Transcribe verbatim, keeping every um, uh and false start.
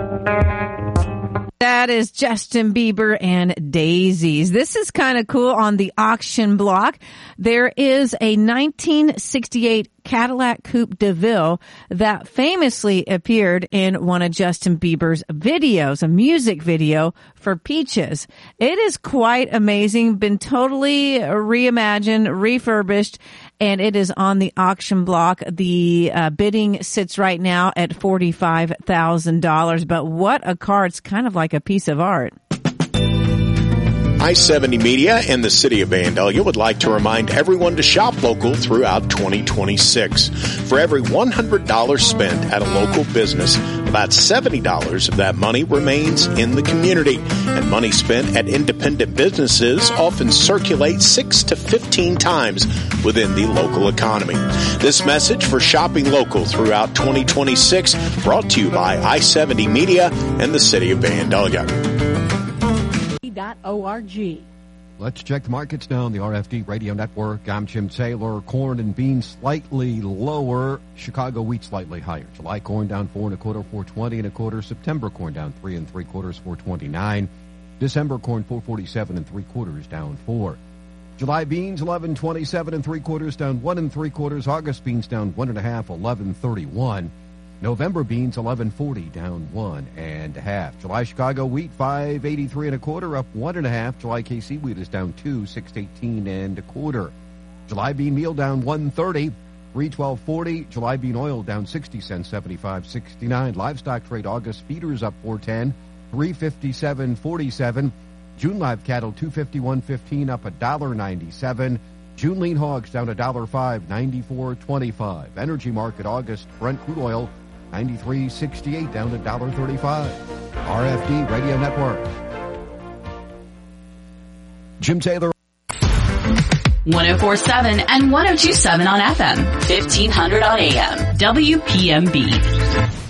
That is Justin Bieber and Daisies. This is kind of cool. On the auction block, there is a nineteen sixty-eight Cadillac Coupe de Ville that famously appeared in one of Justin Bieber's videos, a music video for Peaches. It is quite amazing, been totally reimagined, refurbished, and it is on the auction block. The uh, bidding sits right now at forty-five thousand dollars, but what a car. It's kind of like a piece of art. I seventy Media and the City of Vandalia would like to remind everyone to shop local throughout twenty twenty-six. For every one hundred dollars spent at a local business, about seventy dollars of that money remains in the community. And money spent at independent businesses often circulates six to fifteen times within the local economy. This message for shopping local throughout twenty twenty-six brought to you by I seventy Media and the City of Vandalia. .org. Let's check the markets now on the R F D Radio Network. I'm Jim Taylor. Corn and beans slightly lower. Chicago wheat slightly higher. July corn down four and a quarter, four twenty and a quarter. September corn down three and three quarters, four twenty-nine. December corn four forty-seven and three quarters, down four. July beans eleven twenty-seven and three quarters, down one and three quarters. August beans down one and a half, eleven thirty-one. November beans eleven forty, down one and a half. July Chicago wheat five eighty-three and a quarter, up one and a half. July K C wheat is down two, six eighteen and a quarter. July bean meal down one thirty, three twelve forty. July bean oil down sixty cents, seventy-five sixty-nine. Livestock trade August feeders up four ten, three fifty-seven forty-seven. June live cattle two fifty-one fifteen, up a dollar ninety-seven. June lean hogs down a dollar five, ninety-four twenty-five. Energy market August Brent crude oil ninety-three sixty-eight, down to one dollar thirty-five. R F D Radio Network. Jim Taylor. one oh four point seven and one oh two point seven on F M. fifteen hundred on A M. W P M B.